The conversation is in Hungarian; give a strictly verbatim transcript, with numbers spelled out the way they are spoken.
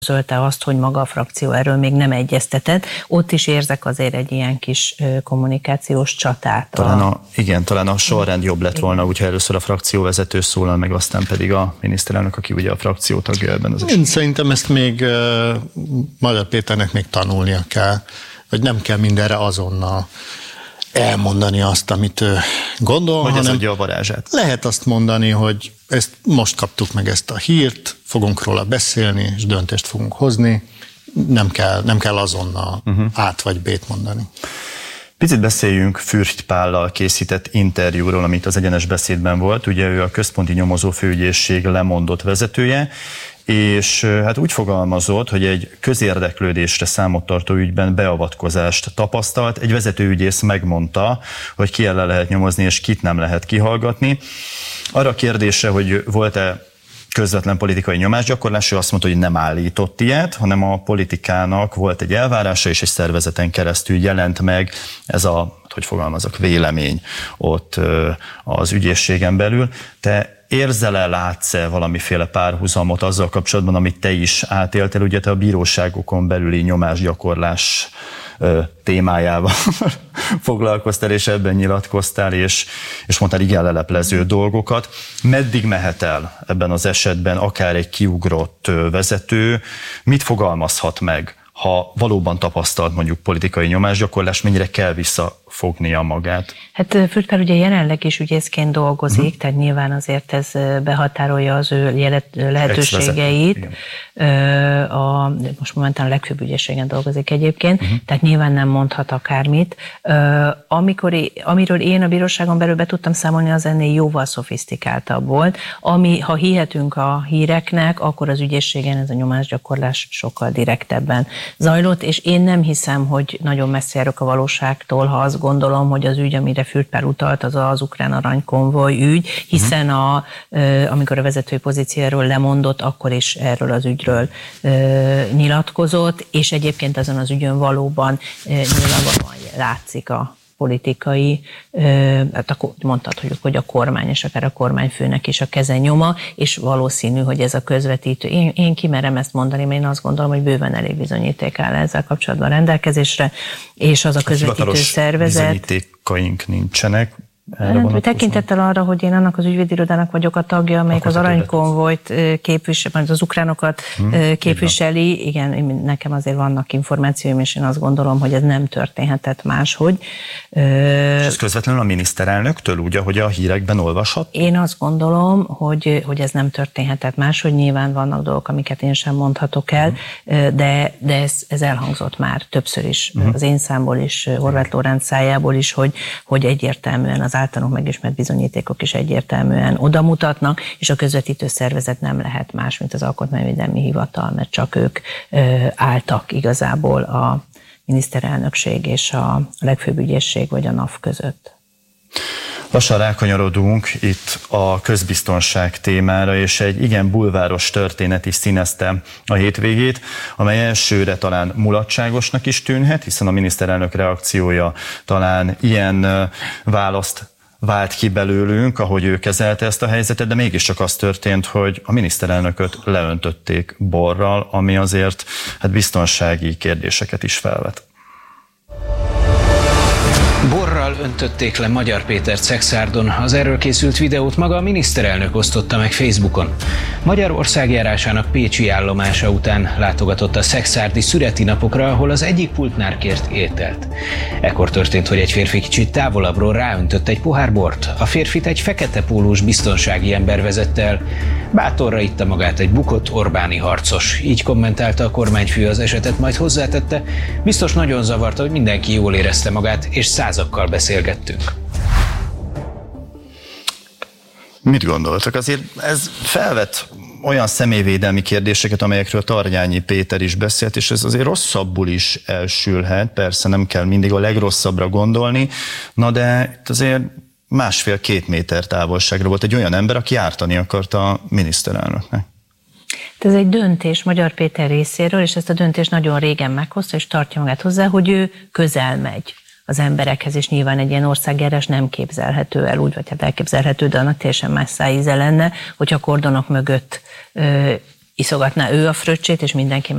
közölte azt, hogy maga a frakció erről még nem egyeztetett. Ott is érzek azért egy ilyen kis kommunikációs csatát. Talán a, igen, talán a sorrend jobb lett volna, úgyhogy először a frakcióvezető szólal meg, aztán pedig a miniszterelnök, aki ugye a frakció tagja ebben az esetben. Én szerintem ezt még uh, Magyar Péternek még tanulnia kell, vagy nem kell mindenre azonnal elmondani azt, amit ő gondol, hogy hanem ez adja a varázsát. Lehet azt mondani, hogy ezt most kaptuk meg ezt a hírt, fogunk róla beszélni, és döntést fogunk hozni, nem kell, nem kell azonnal uh-huh. át vagy bét mondani. Picit beszéljünk Fürst Pállal készített interjúról, amit az Egyenes Beszédben volt. Ugye ő a Központi Nyomozó Főügyészség lemondott vezetője, és hát úgy fogalmazott, hogy egy közérdeklődésre számot tartó ügyben beavatkozást tapasztalt. Egy vezetőügyész megmondta, hogy ki ellen lehet nyomozni, és kit nem lehet kihallgatni. Arra a kérdésre, hogy volt-e közvetlen politikai nyomásgyakorlás, ő azt mondta, hogy nem állított ilyet, hanem a politikának volt egy elvárása, és egy szervezeten keresztül jelent meg ez a, hogy fogalmazok, vélemény ott az ügyészségen belül. Te érzel-e, látsz-e valamiféle párhuzamot azzal kapcsolatban, amit te is átéltél, ugye te a bíróságokon belüli nyomásgyakorlás témájával foglalkoztál, és ebben nyilatkoztál, és, és mondtál igen leleplező dolgokat. Meddig mehet el ebben az esetben akár egy kiugrott vezető? Mit fogalmazhat meg, ha valóban tapasztalt mondjuk politikai nyomásgyakorlás, mennyire kell visszafognia magát? Hát Fürst Pál ugye jelenleg is ügyészként dolgozik, uh-huh. tehát nyilván azért ez behatárolja az ő lehetőségeit. A, most momentán a legfőbb ügyészségen dolgozik egyébként, uh-huh. tehát nyilván nem mondhat akármit. Amikor, amiről én a bíróságon belül be tudtam számolni, az ennél jóval szofisztikáltabb volt. Ami, ha hihetünk a híreknek, akkor az ügyészségen ez a nyomásgyakorlás sokkal direktebben zajlott, és én nem hiszem, hogy nagyon messze járok a valóságtól, ha azt gondolom, hogy az ügy, amire Fürst Pál utalt, az az ukrán aranykonvoj ügy, hiszen a, amikor a vezetői pozícióról lemondott, akkor is erről az ügyről nyilatkozott, és egyébként azon az ügyön valóban nyilvánvalóan látszik a politikai, hát mondtad, hogy, hogy a kormány és akár a kormányfőnek is a keze nyoma, és valószínű, hogy ez a közvetítő. Én, én kimerem ezt mondani, mert én azt gondolom, hogy bőven elég bizonyíték áll ezzel kapcsolatban rendelkezésre, és az a közvetítő szervezet. Bizonyítékaink nincsenek. Tekintettel arra, hogy én annak az ügyvédirodának vagyok a tagja, amelyik az aranykonvojt képviseli, az ukránokat hmm, képviseli, igen, nekem azért vannak információim, és én azt gondolom, hogy ez nem történhetett máshogy. És ez közvetlenül a miniszterelnöktől, úgy, ahogy a hírekben olvashat? Én azt gondolom, hogy, hogy ez nem történhetett máshogy, nyilván vannak dolgok, amiket én sem mondhatok el, hmm. de, de ez, ez elhangzott már többször is, hmm. az én számból is, Horváth Lóráncz szájából is, hogy, hogy egyértelműen az általunk megismert bizonyítékok is egyértelműen odamutatnak, és a közvetítő szervezet nem lehet más, mint az Alkotmányvédelmi Hivatal, mert csak ők ö, álltak igazából a miniszterelnökség és a legfőbb ügyészség vagy a NAV között. Lassan rákanyarodunk itt a közbiztonság témára, és egy igen bulváros történet is színezte a hétvégét, amely elsőre talán mulatságosnak is tűnhet, hiszen a miniszterelnök reakciója talán ilyen választ vált ki belőlünk, ahogy ő kezelte ezt a helyzetet, de mégiscsak az történt, hogy a miniszterelnököt leöntötték borral, ami azért hát biztonsági kérdéseket is felvet. Borral öntötték le Magyar Pétert Szekszárdon. Az erről készült videót maga a miniszterelnök osztotta meg Facebookon. Magyar országjárásának pécsi állomása után látogatott a szekszárdi szüreti napokra, ahol az egyik pultnál kért ételt. Ekkor történt, hogy egy férfi kicsit távolabbról ráöntött egy pohár bort. A férfit egy fekete pólós biztonsági ember vezette el. Bátorra itta magát egy bukott Orbáni harcos. Így kommentálta a kormányfő az esetet, majd hozzátette, biztos nagyon zavarta, hogy mindenki jól érezte magát, és százakkal beszélgettünk. Mit gondoltak? Azért ez felvet olyan személyvédelmi kérdéseket, amelyekről Tarjányi Péter is beszélt, és ez azért rosszabbul is elsülhet, persze nem kell mindig a legrosszabbra gondolni, na de itt azért másfél-két méter távolságra volt egy olyan ember, aki ártani akarta a miniszterelnöknek. Ez egy döntés Magyar Péter részéről, és ezt a döntést nagyon régen meghozta, és tartja magát hozzá, hogy ő közel megy az emberekhez, és nyilván egy ilyen országjárás nem képzelhető el úgy, vagy hát elképzelhető, de annak teljesen más szájíze lenne, hogyha kordonok mögött ö, iszogatná ő a fröccsét, és mindenki